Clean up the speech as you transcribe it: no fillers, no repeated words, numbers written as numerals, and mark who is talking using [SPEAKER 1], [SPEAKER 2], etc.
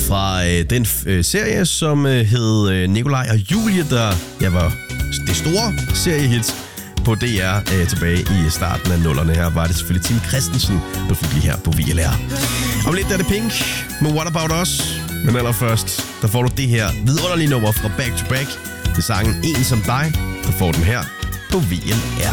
[SPEAKER 1] fra den serie, som hed Nikolaj og Julie, der var det store seriehit på DR tilbage i starten af 00'erne. Her var det selvfølgelig Tim Christensen, der fik lige her på VLR. Om lidt er det Pink med What About Us. Men allerførst, der får du det her vidunderlige nummer fra Back to Back. Det er sangen En som dig, der får den her på VLR.